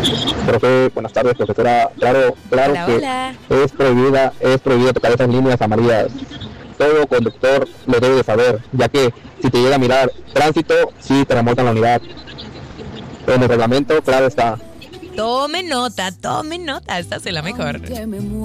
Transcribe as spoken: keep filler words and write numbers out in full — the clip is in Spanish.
Profe, buenas tardes, profesora. Claro, claro Hola, que hola. es prohibida, es prohibido tocar esas líneas amarillas. Todo conductor lo debe de saber, ya que si te llega a mirar tránsito, sí te remolcan la unidad. En el reglamento, claro está. Tome nota, tome nota. Esta es la mejor.